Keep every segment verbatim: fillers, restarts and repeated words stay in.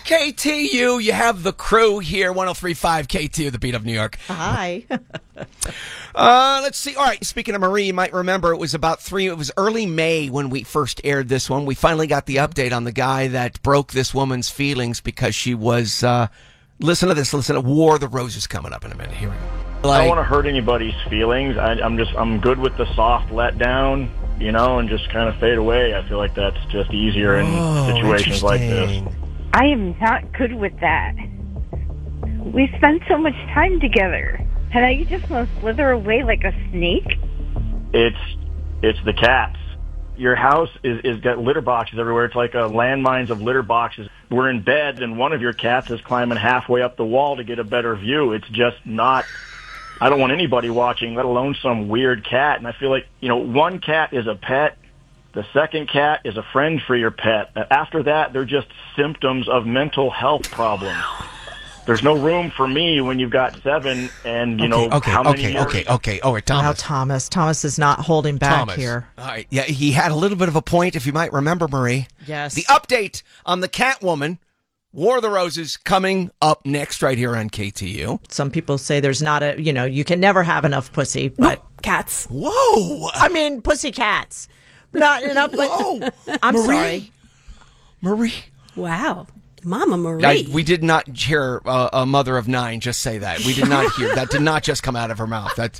K T U, you have the crew here, one oh three point five K T U, the beat of New York. Hi. uh, let's see. All right, speaking of Marie, you might remember it was about three, it was early May when we first aired this one. We finally got the update on the guy that broke this woman's feelings because she was, uh, listen to this, listen to War the Roses coming up in a minute. Here we go. Like, I don't want to hurt anybody's feelings. I, I'm just, I'm good with the soft letdown, you know, and just kind of fade away. I feel like that's just easier in oh, situations like this. I am not good with that. We spend so much time together. And now you just want to slither away like a snake? It's, it's the cats. Your house is, is got litter boxes everywhere. It's like a landmines of litter boxes. We're in bed, and one of your cats is climbing halfway up the wall to get a better view. It's just not... I don't want anybody watching, let alone some weird cat. And I feel like, you know, one cat is a pet. The second cat is a friend for your pet. After that, they're just symptoms of mental health problems. There's no room for me when you've got seven and, you okay, know, okay, how many okay, years? okay, okay. Oh, Thomas. Now, Thomas. Thomas is not holding back Thomas. here. All right. Yeah, he had a little bit of a point, if you might remember, Marie. Yes. The update on the Catwoman, War of the Roses, coming up next right here on K T U. Some people say there's not a, you know, you can never have enough pussy, but cats. Whoa. I mean, pussy cats. Not enough. Whoa. I'm Marie. sorry. Marie. Wow. Mama Marie. I, we did not hear uh, a mother of nine just say that. We did not hear that. Did not just come out of her mouth. That's.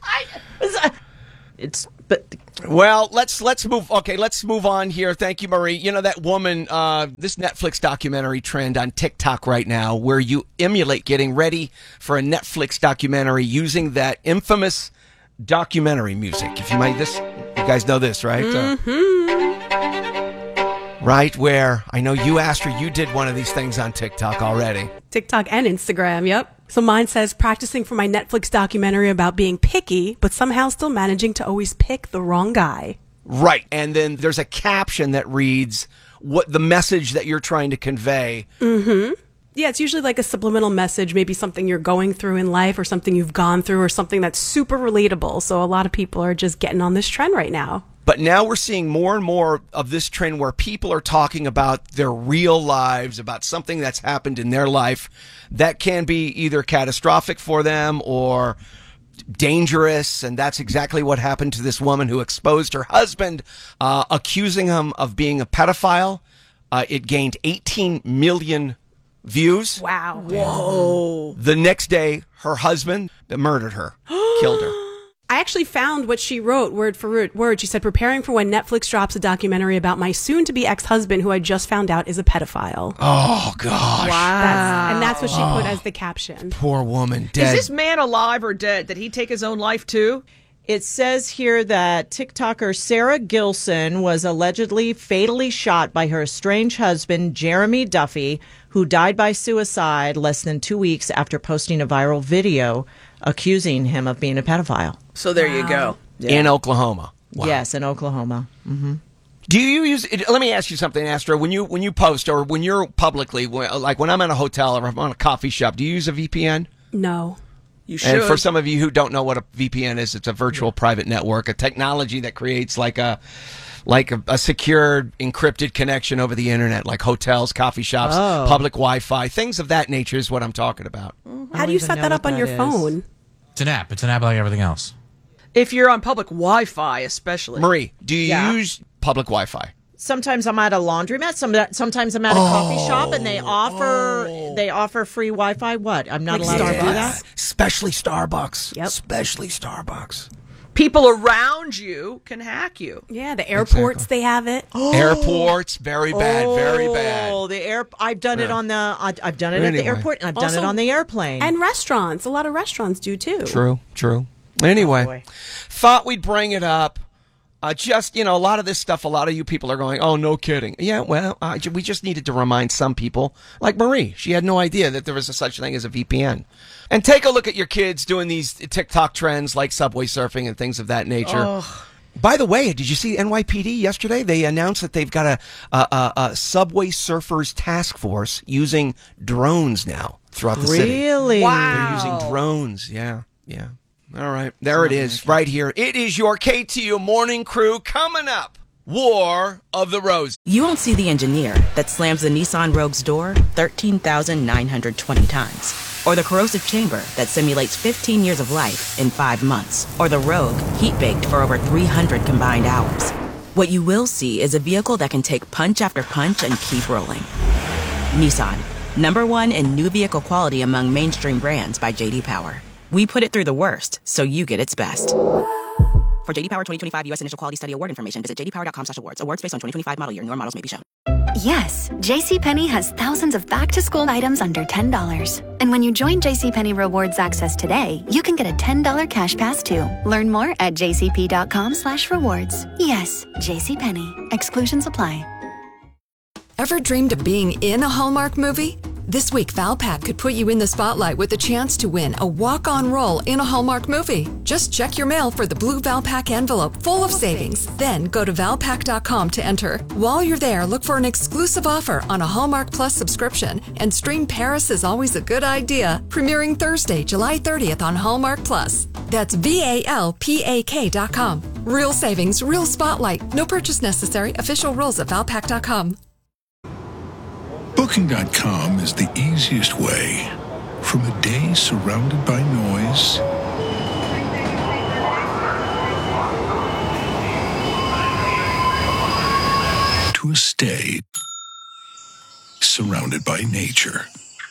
It's but. Well, let's let's move. Okay, let's move on here. Thank you, Marie. You know that woman. Uh, this Netflix documentary trend on TikTok right now, where you emulate getting ready for a Netflix documentary using that infamous documentary music. If you might, this you guys know this, right? Mm-hmm. Uh, Right where I know you, Astra, you did one of these things on TikTok already. TikTok and Instagram, yep. So mine says, practicing for my Netflix documentary about being picky, but somehow still managing to always pick the wrong guy. Right. And then there's a caption that reads what the message that you're trying to convey. Mm-hmm. Yeah, it's usually like a subliminal message, maybe something you're going through in life or something you've gone through or something that's super relatable. So a lot of people are just getting on this trend right now. But now we're seeing more and more of this trend where people are talking about their real lives, about something that's happened in their life that can be either catastrophic for them or dangerous. And that's exactly what happened to this woman who exposed her husband, uh, accusing him of being a pedophile. Uh, it gained eighteen million views. Wow. Whoa. The next day, her husband murdered her, killed her. I actually found what she wrote word for word. She said, preparing for when Netflix drops a documentary about my soon-to-be ex-husband, who I just found out is a pedophile. Oh, gosh. Wow. That's, and that's what she put as the caption. Poor woman, dead. Is this man alive or dead? Did he take his own life too? It says here that TikToker Sarah Gilson was allegedly fatally shot by her estranged husband, Jeremy Duffy, who died by suicide less than two weeks after posting a viral video accusing him of being a pedophile. So there Wow. you go. Yeah. In Oklahoma. Wow. Yes, in Oklahoma. Mm-hmm. Do you use? Let me ask you something, Astra. When you when you post or when you're publicly, like when I'm in a hotel or I'm on a coffee shop, do you use a V P N? No. You should. And for some of you who don't know what a V P N is, it's a virtual private network, a technology that creates like a like a, a secured, encrypted connection over the internet, like hotels, coffee shops, Oh. public Wi-Fi, things of that nature is what I'm talking about. How do you set that up on your is. phone? It's an app. It's an app like everything else. If you're on public Wi-Fi, especially. Marie, do you Yeah. use public Wi-Fi? Sometimes I'm at a laundromat. Some, sometimes I'm at a coffee shop, and they offer they offer free Wi-Fi. What? I'm not Like allowed to do Starbucks. that. Especially Starbucks. Yep. Especially Starbucks. People around you can hack you. Yeah, the airports, they have it. Airports, very bad, very bad. Oh, the air. I've done it Yeah. on the. I- I've done it at the Anyway. airport, and I've Also- done it on the airplane. And restaurants. A lot of restaurants do too. True, true. Anyway, boy. thought we'd bring it up. Uh, just, you know, a lot of this stuff, a lot of you people are going, oh, no kidding. Yeah, well, uh, we just needed to remind some people, like Marie. She had no idea that there was a such thing as a V P N. And take a look at your kids doing these TikTok trends like subway surfing and things of that nature. By the way, did you see N Y P D yesterday? They announced that they've got a, a, a, a subway surfers task force using drones now throughout the city. Really? They're using drones. Yeah, yeah. All right. There it is, right here. It is your K T U morning crew coming up War of the Roses. You won't see the engineer that slams the Nissan Rogue's door thirteen thousand nine hundred twenty times. Or the corrosive chamber that simulates fifteen years of life in five months. Or the Rogue heat-baked for over three hundred combined hours. What you will see is a vehicle that can take punch after punch and keep rolling. Nissan, number one in new vehicle quality among mainstream brands by J D Power. We put it through the worst, so you get its best. For J D Power twenty twenty-five U S Initial Quality Study Award information, visit j d power dot com slash awards. Awards based on twenty twenty-five model year. Newer models may be shown. Yes, JCPenney has thousands of back-to-school items under ten dollars. And when you join JCPenney Rewards Access today, you can get a ten dollars cash pass too. Learn more at j c p dot com slash rewards. Yes, JCPenney. Exclusions apply. Ever dreamed of being in a Hallmark movie? This week, Valpak could put you in the spotlight with the chance to win a walk-on role in a Hallmark movie. Just check your mail for the blue Valpak envelope full of savings. Then go to valpak dot com to enter. While you're there, look for an exclusive offer on a Hallmark Plus subscription and stream Paris is Always a Good Idea, premiering Thursday, July thirtieth on Hallmark Plus. That's V A L P A K dot com. Real savings, real spotlight. No purchase necessary. Official rules at valpak dot com. Booking dot com is the easiest way. From a day surrounded by noise to a stay surrounded by nature.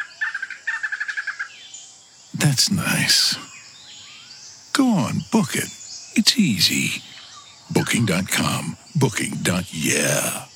That's nice. Go on, book it. It's easy. Booking dot com. Booking. Yeah.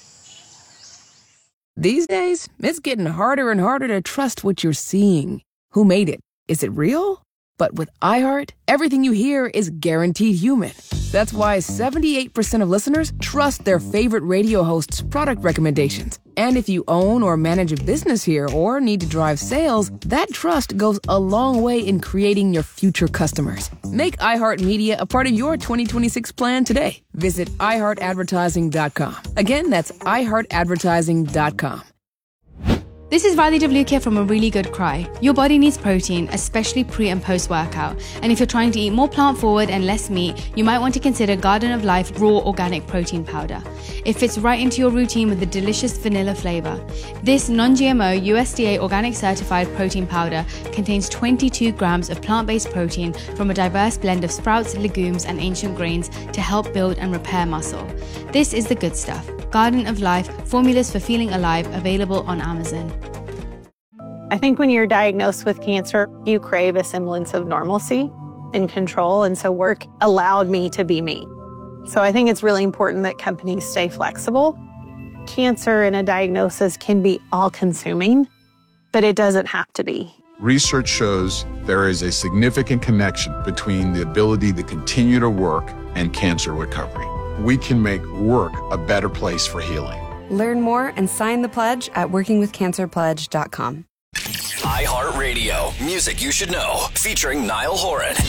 These days, it's getting harder and harder to trust what you're seeing. Who made it? Is it real? But with iHeart, everything you hear is guaranteed human. That's why seventy-eight percent of listeners trust their favorite radio hosts' product recommendations. And if you own or manage a business here or need to drive sales, that trust goes a long way in creating your future customers. Make iHeartMedia a part of your twenty twenty-six plan today. Visit i heart advertising dot com. Again, that's i heart advertising dot com. This is Riley DeVlucchia from A Really Good Cry. Your body needs protein, especially pre and post workout. And if you're trying to eat more plant forward and less meat, you might want to consider Garden of Life Raw Organic Protein Powder. It fits right into your routine with a delicious vanilla flavor. This non-G M O U S D A organic certified protein powder contains twenty-two grams of plant-based protein from a diverse blend of sprouts, legumes, and ancient grains to help build and repair muscle. This is the good stuff. Garden of Life, formulas for feeling alive, available on Amazon. I think when you're diagnosed with cancer, you crave a semblance of normalcy and control, and so work allowed me to be me. So I think it's really important that companies stay flexible. Cancer and a diagnosis can be all-consuming, but it doesn't have to be. Research shows there is a significant connection between the ability to continue to work and cancer recovery. We can make work a better place for healing. Learn more and sign the pledge at working with cancer pledge dot com. iHeartRadio, music you should know, featuring Niall Horan.